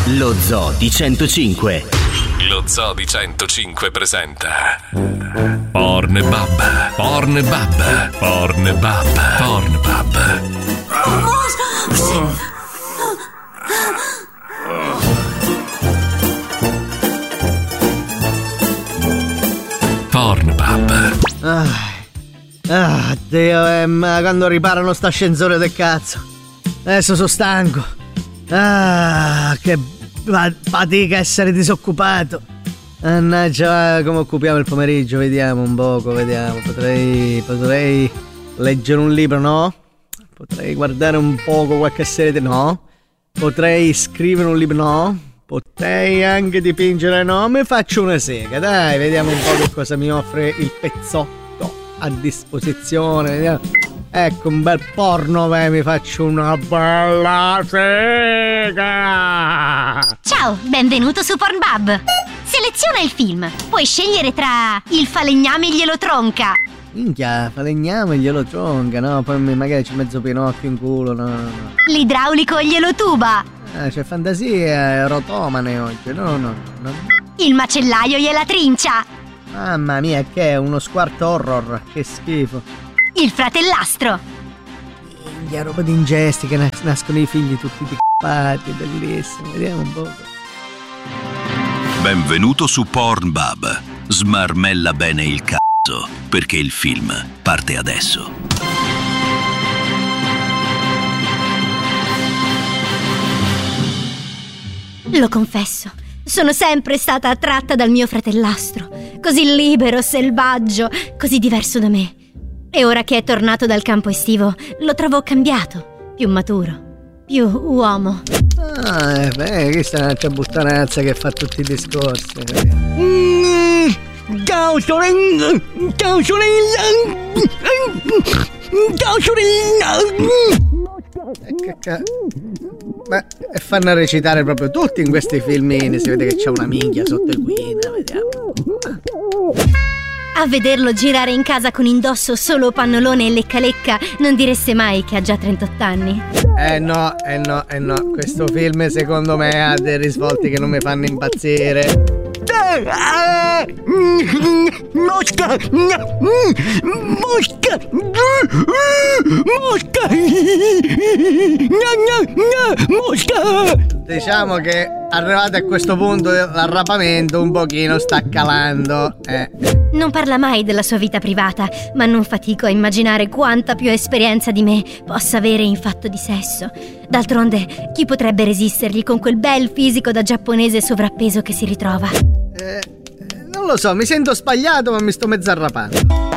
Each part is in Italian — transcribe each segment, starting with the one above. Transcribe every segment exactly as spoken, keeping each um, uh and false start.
Lo Zoo di centocinque. Lo Zoo di centocinque presenta Pornbub, Pornbub, Pornbub, Pornbub. Pornbub. Ah, ah Dio, eh, ma quando riparano sta ascensore del cazzo. Adesso sono stanco. Ah, che fatica essere disoccupato. Mannaggia, come occupiamo il pomeriggio? Vediamo un poco, vediamo. Potrei, potrei leggere un libro, no? Potrei guardare un poco qualche serie, no? Potrei scrivere un libro, no? Potrei anche dipingere, no? Mi faccio una sega, dai, vediamo un po' che cosa mi offre il pezzotto a disposizione, vediamo. Ecco, un bel porno, beh, mi faccio una bella sega! Ciao, benvenuto su Pornbub. Seleziona il film. Puoi scegliere tra il falegname glielo tronca. Minchia, falegname glielo tronca, no? Poi magari c'è mezzo pinocchio in culo, no, no. L'idraulico glielo tuba. Ah, c'è fantasia rotomane oggi, no, no, no. Il macellaio gliela trincia. Mamma mia, che è uno squarto horror, che schifo. Il fratellastro. Minchia, roba di ingesti che nas- nascono i figli tutti piccati, bellissimo, vediamo un po'. Benvenuto su Pornbub. Smarmella bene il cazzo, perché il film parte adesso. Lo confesso, sono sempre stata attratta dal mio fratellastro, così libero, selvaggio, così diverso da me. E ora che è tornato dal campo estivo, lo trovo cambiato, più maturo, più uomo. Ah, beh, questa è un'altra buttanazza che fa tutti i discorsi. Mm, ciao sorella, ciao sorella, ciao sorella. Che ca- Beh, e fanno recitare proprio tutti in questi filmini. Si vede che c'è una minchia sotto il guida, vediamo. A vederlo girare in casa con indosso solo pannolone e lecca lecca, non direste mai che ha già trentotto anni. Eh no, eh no, eh no. Questo film secondo me ha dei risvolti che non mi fanno impazzire. Mosca! Mosca! Mosca! Mosca! Diciamo che arrivati a questo punto l'arrapamento un pochino sta calando. Eh. Non parla mai della sua vita privata, ma non fatico a immaginare quanta più esperienza di me possa avere in fatto di sesso. D'altronde, chi potrebbe resistergli con quel bel fisico da giapponese sovrappeso che si ritrova? Eh, non lo so, mi sento spagliato ma mi sto mezzo arrapando.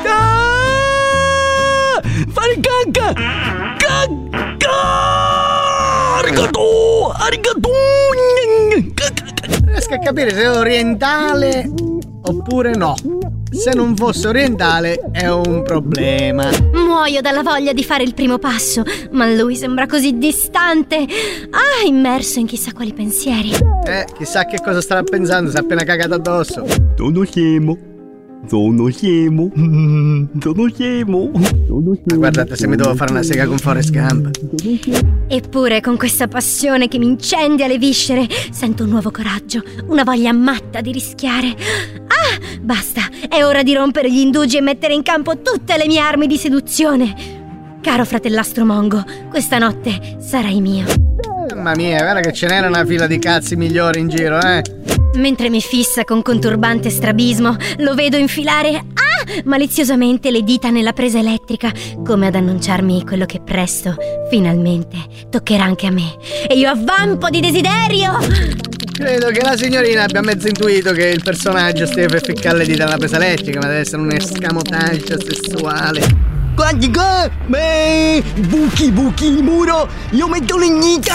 Ah! Fare cacca! Cacca! Arigato! Arigato! Riesco a capire se è orientale oppure no. Se non fosse orientale è un problema. Muoio dalla voglia di fare il primo passo, ma lui sembra così distante. Ah, immerso in chissà quali pensieri. Eh, chissà che cosa starà pensando, si è appena cagato addosso. Sono scemo. Sono scemo. Sono scemo. Ma guardate, se mi devo fare una sega con Forrest Gump. Eppure con questa passione che mi incendia le viscere sento un nuovo coraggio, una voglia matta di rischiare. Ah, basta, è ora di rompere gli indugi e mettere in campo tutte le mie armi di seduzione. Caro fratellastro Mongo, questa notte sarai mio. Mamma mia, guarda che ce n'era una fila di cazzi migliori in giro, eh. Mentre mi fissa con conturbante strabismo, lo vedo infilare, ah, maliziosamente le dita nella presa elettrica, come ad annunciarmi quello che presto, finalmente, toccherà anche a me. E io avvampo di desiderio! Credo che la signorina abbia mezzo intuito che il personaggio stia per ficcare le dita nella presa elettrica, ma deve essere un escamotage sessuale. Quanti go? Beh, buchi buchi il muro, io metto legnita.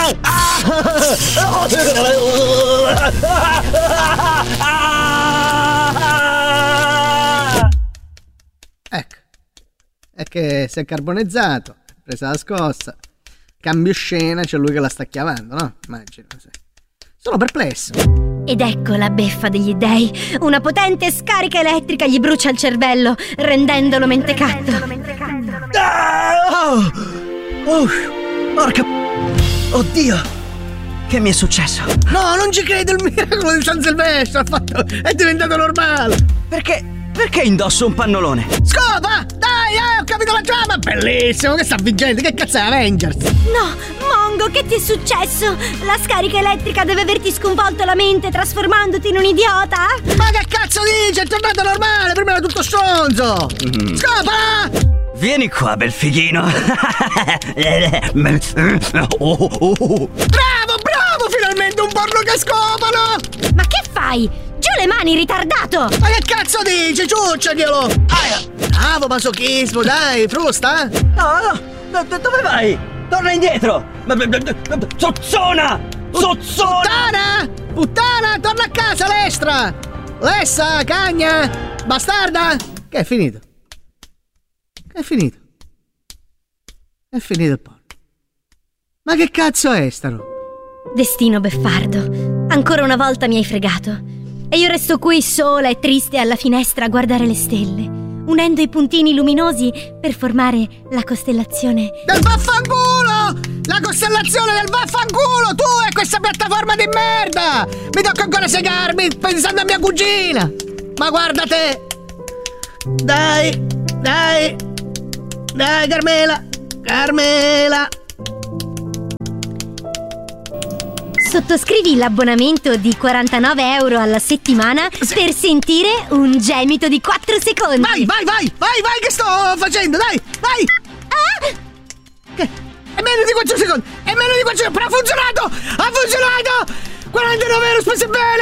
Ecco, è che si è carbonizzato, presa la scossa, cambio scena, c'è lui che la sta chiavando, no? Immagino, sì. Sono perplesso. Ed ecco la beffa degli dei. Una potente scarica elettrica gli brucia il cervello, rendendolo mentecatto. Ah! Oh, porca... Oddio! Che mi è successo? No, non ci credo, il miracolo di San Silvestro ha fatto, è diventato normale. Perché? Perché indosso un pannolone? Scopa! Dai, eh, ho capito la trama! Bellissimo, che sta vincendo, che cazzo è Avengers? No, Mongo, che ti è successo? La scarica elettrica deve averti sconvolto la mente trasformandoti in un idiota? Ma che cazzo dici? È tornato normale, prima era tutto stronzo! Mm. Scopa! Vieni qua, bel fighino. oh, oh, oh. Bravo, bravo! Finalmente un porno che scopano! Ma che fai? Giù le mani, ritardato! Ma che cazzo dici? Ciucciaglielo! Aia! Bravo, masochismo, dai, frusta! No, no, dove vai? Torna indietro! Sozzona! Sozzona! Puttana! Puttana, torna a casa, lestra! Lessa, cagna! Bastarda! Che è finito? È finito. È finito il porno. Ma che cazzo è sta roba? Destino beffardo, ancora una volta mi hai fregato. E io resto qui sola e triste alla finestra a guardare le stelle, unendo i puntini luminosi per formare la costellazione del vaffanculo! La costellazione del vaffanculo! Tu e questa piattaforma di merda! Mi tocca ancora segarmi pensando a mia cugina! Ma guarda te! Dai! Dai! Dai, Carmela! Carmela! Sottoscrivi l'abbonamento di quarantanove euro alla settimana sì. per sentire un gemito di quattro secondi. Vai, vai, vai! Vai, vai, che sto facendo! Dai, vai! Ah! Che? È meno di quattro secondi! È meno di quattro secondi! Però ha funzionato! Ha funzionato! quarantanove euro spese bene!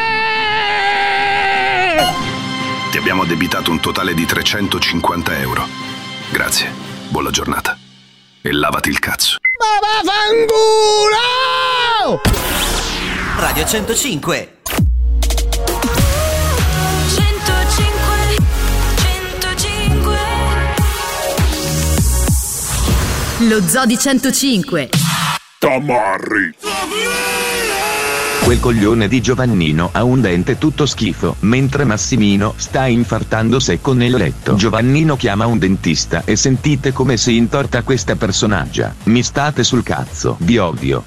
Ti abbiamo addebitato un totale di trecentocinquanta euro. Grazie, buona giornata. E lavati il cazzo. Ma vaffanculo! Radio centocinque. centocinque, centocinque. Lo Zoo di centocinque. Tamarri. Quel coglione di Giovannino ha un dente tutto schifo, mentre Massimino sta infartando secco nel letto. Giovannino chiama un dentista e sentite come si intorta questa personaggia. Mi state sul cazzo, vi odio.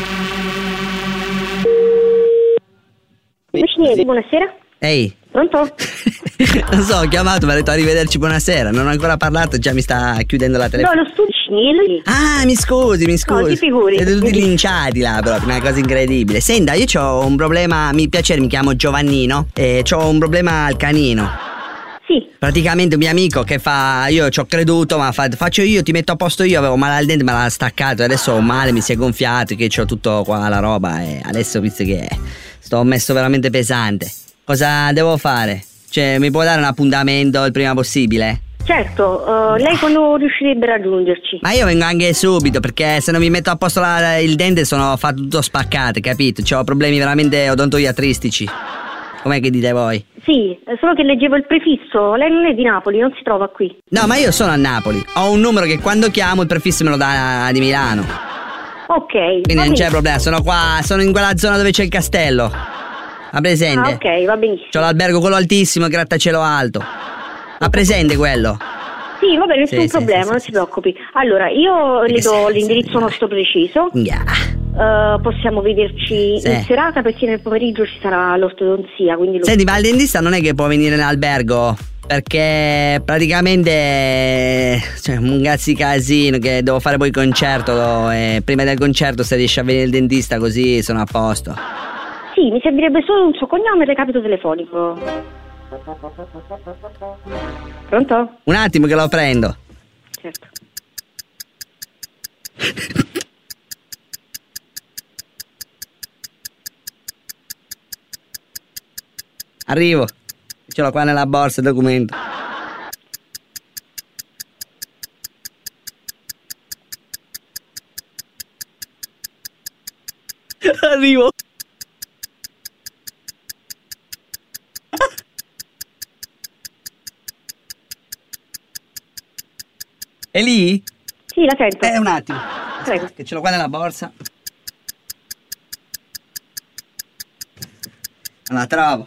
Buonasera. Ehi. Pronto? Non so, ho chiamato, mi ha detto arrivederci, buonasera. Non ho ancora parlato, già mi sta chiudendo la telefonata. No, lo studio Cinieri. Ah, mi scusi, mi scusi. No, ti figuri. Siete tutti linciati là, proprio, una cosa incredibile. Senta, io ho un problema, mi piace, mi chiamo Giovannino e ho un problema al canino. Sì. Praticamente un mio amico che fa, io ci ho creduto, ma fa, faccio io, ti metto a posto io, avevo male al dente, me l'ha staccato, adesso ho male, mi si è gonfiato, che c'ho tutto qua la roba e adesso visto che sto messo veramente pesante. Cosa devo fare? Cioè, mi può dare un appuntamento il prima possibile? Certo, uh, lei quando riuscirebbe a raggiungerci? Ma io vengo anche subito, perché se non mi metto a posto la, il dente sono fatto tutto spaccato, capito? C'ho problemi veramente odontoiatristici. Com'è che dite voi? Sì, solo che leggevo il prefisso, lei non è di Napoli, non si trova qui. No, ma io sono a Napoli, ho un numero che quando chiamo il prefisso me lo dà di Milano. Ok. Quindi non c'è problema, sono qua, sono in quella zona dove c'è il castello. Ha presente? Ah, ok, va benissimo. C'ho l'albergo quello altissimo, il grattacielo alto. Ha presente quello? Sì, va bene, nessun sì, problema, sì, non sì, si preoccupi. Allora, io le do l'indirizzo nostro preciso. Yeah. Uh, possiamo vederci sì. in serata perché nel pomeriggio ci sarà l'ortodonzia. Quindi lo... Senti, ma il dentista non è che può venire in albergo? Perché praticamente c'è un cazzo di casino che devo fare poi il concerto e prima del concerto se riesce a venire il dentista così sono a posto. Sì, mi servirebbe solo un suo cognome e il recapito telefonico. Pronto? Un attimo che lo prendo. Certo. Arrivo. Ce l'ho qua nella borsa il documento. Arrivo. È lì? Sì, la sento. Eh, un attimo. Prego. Che ce l'ho qua nella borsa. Non la trovo.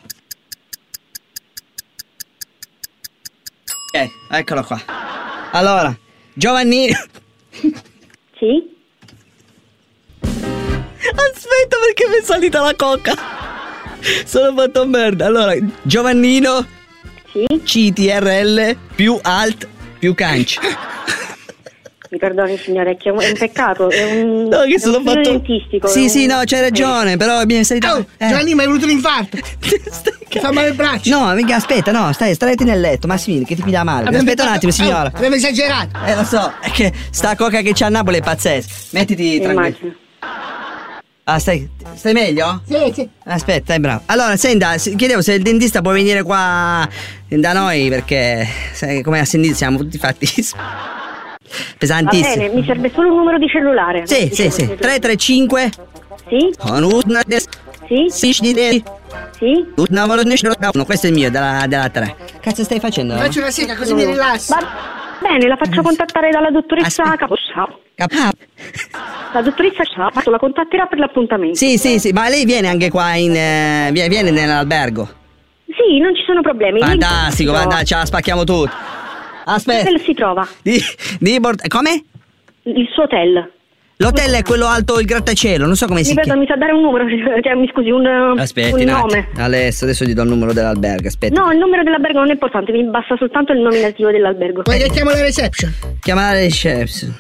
Ok, eccolo qua. Allora, Giovannino. Sì? Aspetta. aspetta perché mi è salita la coca. Sono fatto merda. Allora, Giovannino. Sì. C T R L più alt più canc. Mi perdoni signore, è che è un, è un peccato, è un, no, che sono è un fatto dentistico. Sì, un... sì, no, c'hai ragione, però mi è salita. Oh, eh. Giovanni, mi è venuto l'infarto. Mi fa male il braccio. No, mica, aspetta, no, stai stretti nel letto, Massimino, che ti piglia male. Abbiamo Aspetta un detto- attimo, signora. Oh, abbiamo esagerato. Eh, lo so, è che sta coca che c'ha a Napoli è pazzesca. Mettiti tranquillo. Immagino. Ah, stai, stai meglio? Sì, sì. Aspetta, dai, bravo. Allora, senta, se- chiedevo se il dentista può venire qua da noi perché, sai, come a sentire siamo tutti fatti Va pesantissimi. bene, mi serve solo un numero di cellulare. Sì, sì, sì. tre tre cinque Sì? Sì? Sì? Sì? Sì? No, questo è il mio, della, della tre. Cazzo stai facendo? Faccio una sega così mi rilasso. Va bene, la faccio contattare dalla dottoressa Aspetta. Caposciao. Cap- La dottoressa Ciao la contatterà per l'appuntamento. Sì, sì, sì, ma lei viene anche qua in. eh, viene, viene nell'albergo. Sì, non ci sono problemi. Fantastico, Lì- guarda, ce la spacchiamo tutti. Aspetta. L'hotel si trova. Di, di bord- come? Il suo hotel. L'hotel è quello alto, il grattacielo, non so come si Mi, chiama. mi sa dare un numero, cioè, mi scusi, un, Aspetti, un un nome. attimo. Adesso, adesso gli do il numero dell'albergo, aspetta. No, il numero dell'albergo non è importante, mi basta soltanto il nominativo dell'albergo. Poi che chiamo la reception. Chiama la reception.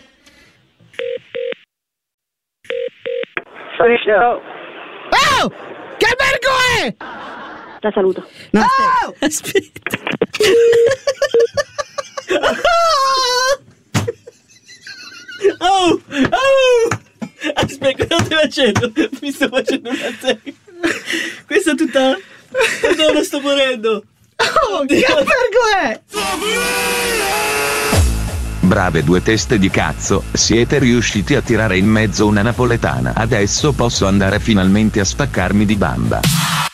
Oh! Che albergo è? La saluto. No, Oh! aspetta. Oh! Oh! Aspetta, cosa stai facendo? Mi sto facendo una serie. Questa è tutta. No, non sto morendo. Oh, che albergo è? Brave due teste di cazzo, siete riusciti a tirare in mezzo una napoletana. Adesso posso andare finalmente a spaccarmi di bamba.